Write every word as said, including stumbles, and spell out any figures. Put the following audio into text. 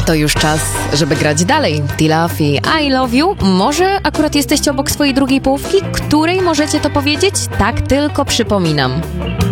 To już czas, żeby grać dalej. Tilaf i I love you. Może akurat jesteście obok swojej drugiej połówki, której możecie to powiedzieć? Tak tylko przypominam.